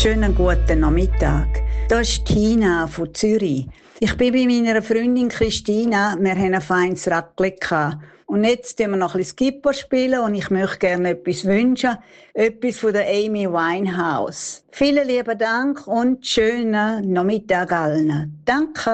schönen guten Nachmittag. Das ist Tina von Zürich. Ich bin bei meiner Freundin Christina. Wir haben ein feines Raclette gehabt. Und jetzt spielen wir noch ein bisschen Skipper spielen und ich möchte gerne etwas wünschen. Etwas von der Amy Winehouse. Vielen lieben Dank und schönen Nachmittag allen. Danke.